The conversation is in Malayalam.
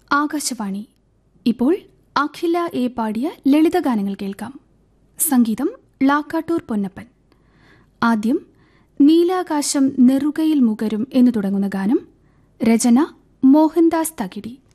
ആകാശവാണി. ഇപ്പോൾ അഖില എ പാടിയ ലളിതഗാനങ്ങൾ കേൾക്കാം. സംഗീതം ലാക്കാട്ടൂർ പൊന്നപ്പൻ. ആദ്യം നീലാകാശം നെറുകയിൽ മുകരും എന്നു തുടങ്ങുന്ന ഗാനം. രചന മോഹൻദാസ് തകിടി.